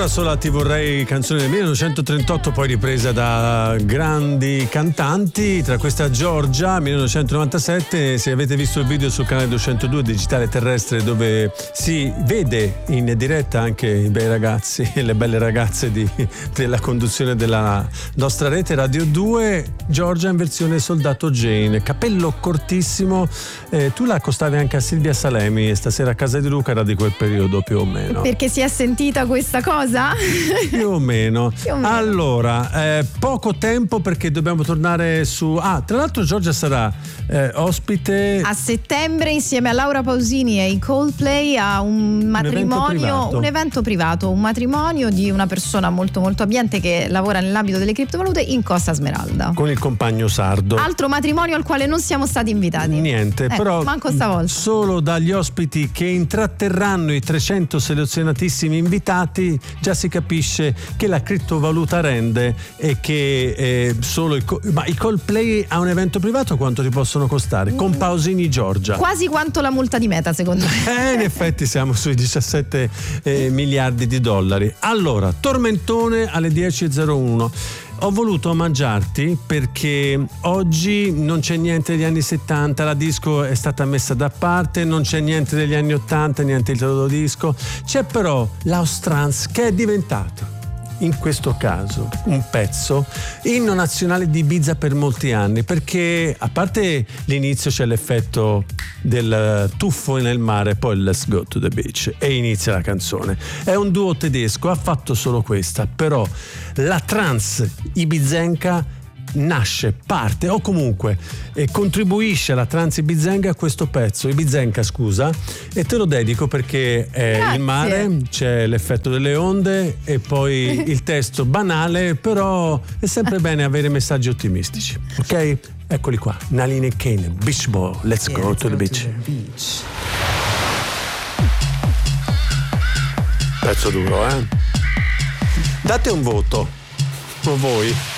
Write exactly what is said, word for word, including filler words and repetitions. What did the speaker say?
Ora sola ti vorrei, canzone del millenovecentotrentotto, poi ripresa da grandi cantanti, tra questa Giorgia millenovecentonovantasette. Se avete visto il video sul canale duecentodue digitale terrestre, dove si vede in diretta anche i bei ragazzi e le belle ragazze di, della conduzione della nostra rete Radio due, Giorgia in versione Soldato Jane, capello cortissimo. Eh, tu la accostavi anche a Silvia Salemi e Stasera a casa di Luca era di quel periodo più o meno. Perché si è sentita questa cosa? Più o meno. Più o meno. Allora, eh, poco tempo perché dobbiamo tornare su... Ah, tra l'altro Giorgia sarà eh, ospite... A settembre insieme a Laura Pausini e ai Coldplay a un matrimonio, un evento, un evento privato, un matrimonio di una persona molto molto abbiente che lavora nell'ambito delle criptovalute in Costa Smeralda. Con il compagno sardo. Altro matrimonio al quale non siamo stati invitati. Niente, eh, però manco stavolta. Solo dagli ospiti che intratterranno i trecento selezionatissimi invitati già si capisce che la criptovaluta rende e che eh, solo il co- ma i Coldplay a un evento privato quanto ti possono costare? Mm. Con Pausini Giorgia. Quasi quanto la multa di Meta, secondo me. Eh, in effetti siamo sui diciassette eh, miliardi di dollari. Allora, tormentone alle dieci e zero uno. Ho voluto omaggiarti perché oggi non c'è niente degli anni settanta, la disco è stata messa da parte, non c'è niente degli anni ottanta, niente il titolo disco, c'è però l'House Trance che è diventato in questo caso un pezzo inno nazionale di Ibiza per molti anni, perché a parte l'inizio c'è l'effetto del tuffo nel mare, poi let's go to the beach e inizia la canzone. È un duo tedesco, ha fatto solo questa, però la trance ibizenca nasce, parte o comunque eh, contribuisce alla trance ibizenca questo pezzo, ibizenca scusa, e te lo dedico perché è il mare, c'è l'effetto delle onde e poi il testo banale, però è sempre bene avere messaggi ottimistici, ok? Eccoli qua, Naline Kane, Beach Ball, let's yeah, go let's to the go beach. To the beach. Pezzo duro, eh? Date un voto, o voi?